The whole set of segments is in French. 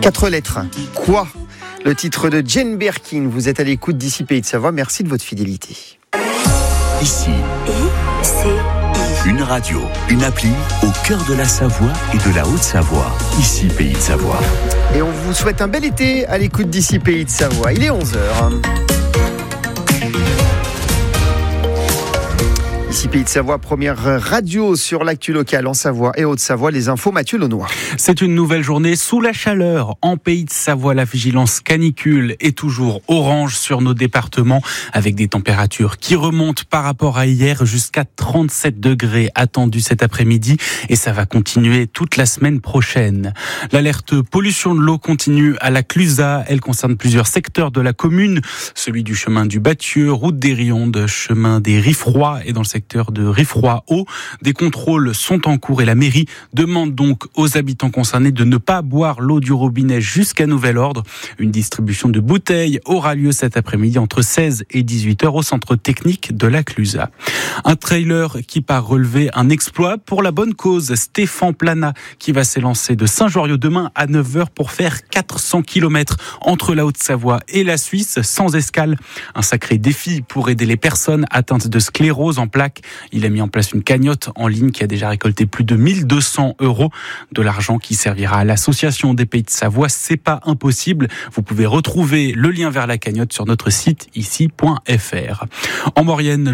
4 lettres. Quoi ? Le titre de Jane Birkin. Vous êtes à l'écoute d'ici Pays de Savoie. Merci de votre fidélité. Ici, une radio, une appli au cœur de la Savoie et de la Haute-Savoie. Ici Pays de Savoie. Et on vous souhaite un bel été à l'écoute d'ici Pays de Savoie. Il est 11h. Ici Pays de Savoie, première radio sur l'actu locale en Savoie et Haute-Savoie. Les infos, Mathieu Launois. C'est une nouvelle journée sous la chaleur. En Pays de Savoie, la vigilance canicule est toujours orange sur nos départements avec des températures qui remontent par rapport à hier jusqu'à 37 degrés attendus cet après-midi et ça va continuer toute la semaine prochaine. L'alerte pollution de l'eau continue à la Clusa. Elle concerne plusieurs secteurs de la commune, celui du chemin du Bathieu, route des Riondes, chemin des Riffrois et dans le secteur de Riffrois-Haut. Des contrôles sont en cours et la mairie demande donc aux habitants concernés de ne pas boire l'eau du robinet jusqu'à nouvel ordre. Une distribution de bouteilles aura lieu cet après-midi entre 16 et 18h au centre technique de la Clusa. Un trailer qui part relever un exploit pour la bonne cause. Stéphane Plana qui va s'élancer de Saint-Joirieu demain à 9h pour faire 400 km entre la Haute-Savoie et la Suisse sans escale. Un sacré défi pour aider les personnes atteintes de sclérose en plaques. Il a mis en place une cagnotte en ligne qui a déjà récolté plus de 1200 €. De l'argent qui servira à l'association des Pays de Savoie. C'est pas impossible. Vous pouvez retrouver le lien vers la cagnotte sur notre site ici.fr. En Maurienne,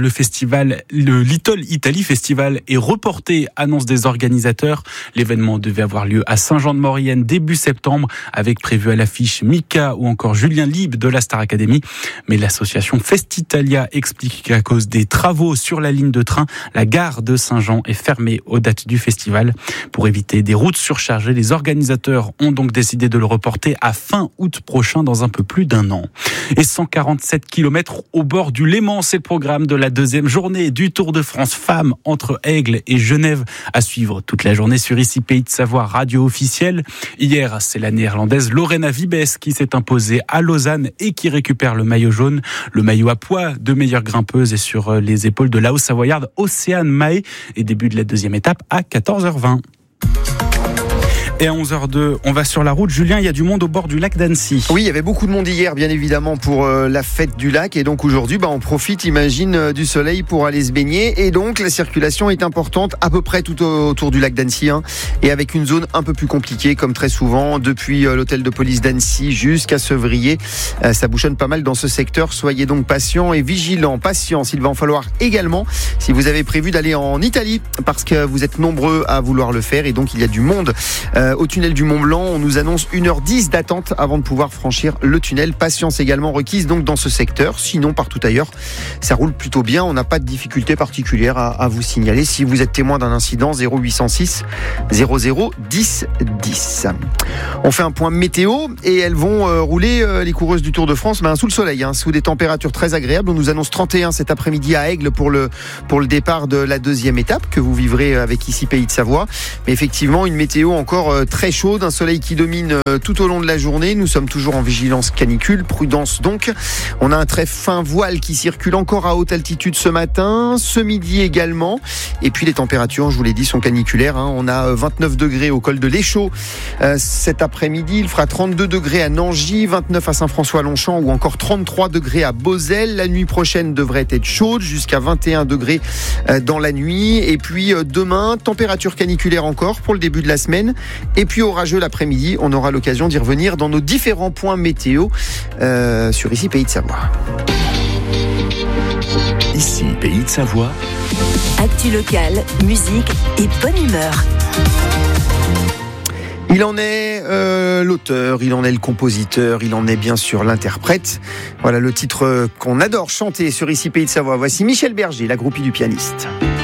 le Little Italy Festival est reporté, annonce des organisateurs. L'événement devait avoir lieu à Saint-Jean-de-Maurienne début septembre, avec prévu à l'affiche Mika ou encore Julien Lieb de la Star Academy. Mais l'association Festitalia explique qu'à cause des travaux sur la ligne de train, la gare de Saint-Jean est fermée aux dates du festival. Pour éviter des routes surchargées, les organisateurs ont donc décidé de le reporter à fin août prochain, dans un peu plus d'un an. Et 147 km au bord du Léman, c'est le programme de la deuxième journée du Tour de France Femmes entre Aigle et Genève, à suivre toute la journée sur ici Pays de Savoie, radio officielle. Hier, c'est la néerlandaise Lorena Wiebes qui s'est imposée à Lausanne et qui récupère le maillot jaune. Le maillot à poids de meilleure grimpeuse est sur les épaules de la Haute-Savoyarde Océane Mahé, et début de la deuxième étape à 14h20. Et à 11h02, on va sur la route. Julien, il y a du monde au bord du lac d'Annecy. Oui, il y avait beaucoup de monde hier, bien évidemment, pour la fête du lac. Et donc aujourd'hui, on profite, imagine, du soleil pour aller se baigner. Et donc, la circulation est importante à peu près tout autour du lac d'Annecy. Et avec une zone un peu plus compliquée, comme très souvent, depuis l'hôtel de police d'Annecy jusqu'à Sevrier. Ça bouchonne pas mal dans ce secteur. Soyez donc patients et vigilants. Patience, il va en falloir également si vous avez prévu d'aller en Italie, parce que vous êtes nombreux à vouloir le faire. Et donc, il y a du monde au tunnel du Mont-Blanc. On nous annonce 1h10 d'attente avant de pouvoir franchir le tunnel. Patience également requise donc dans ce secteur. Sinon, partout ailleurs, ça roule plutôt bien. On n'a pas de difficulté particulière à vous signaler. Si vous êtes témoin d'un incident, 0806 00 10 10. On fait un point météo et elles vont rouler les coureuses du Tour de France sous le soleil, sous des températures très agréables. On nous annonce 31 cet après-midi à Aigle pour le départ de la deuxième étape que vous vivrez avec ici Pays de Savoie. Mais effectivement, une météo encore très chaude, un soleil qui domine tout au long de la journée. Nous sommes toujours en vigilance canicule, prudence donc. On a un très fin voile qui circule encore à haute altitude ce matin, ce midi également. Et puis les températures, je vous l'ai dit, sont caniculaires. On a 29 degrés au col de l'Échaud cet après-midi. Il fera 32 degrés à Nangy, 29 à Saint-François-Longchamp ou encore 33 degrés à Beauzelle. La nuit prochaine devrait être chaude, jusqu'à 21 degrés dans la nuit. Et puis demain, température caniculaire encore pour le début de la semaine. Et puis orageux l'après-midi, on aura l'occasion d'y revenir dans nos différents points météo sur ici Pays de Savoie. Ici Pays de Savoie. Actu locale, musique et bonne humeur. Il en est l'auteur, il en est le compositeur, il en est bien sûr l'interprète. Voilà le titre qu'on adore chanter sur ici Pays de Savoie. Voici Michel Berger, la groupie du pianiste.